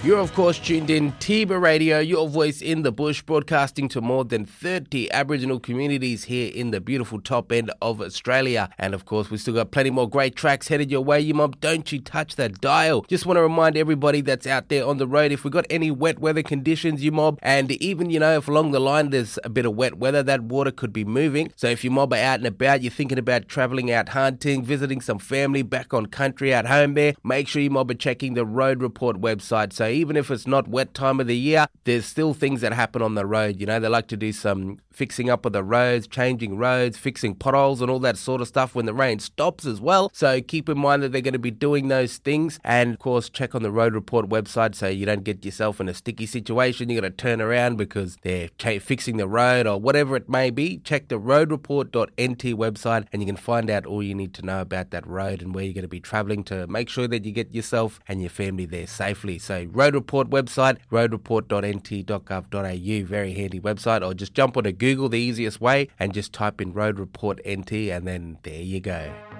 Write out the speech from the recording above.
You're of course tuned in Tiba Radio, your voice in the bush, broadcasting to more than 30 Aboriginal communities here in the beautiful top end of Australia. And of course, we still got plenty more great tracks headed your way, you mob. Don't you touch that dial. Just want to remind everybody that's out there on the road, if we got any wet weather conditions, you mob, and even, if along the line there's a bit of wet weather, that water could be moving. So if you mob are out and about, you're thinking about travelling out hunting, visiting some family back on country at home there, make sure you mob are checking the Road Report website. So even if it's not wet time of the year, there's still things that happen on the road. They like to do some fixing up of the roads, changing roads, fixing potholes and all that sort of stuff when the rain stops as well. So keep in mind that they're going to be doing those things. And of course, check on the Road Report website so you don't get yourself in a sticky situation. You're going to turn around because they're fixing the road or whatever it may be. Check the roadreport.nt website and you can find out all you need to know about that road and where you're going to be travelling to make sure that you get yourself and your family there safely. So Road Report website, roadreport.nt.gov.au, very handy website, or just jump onto Google, the easiest way, and just type in Road Report NT and then there you go.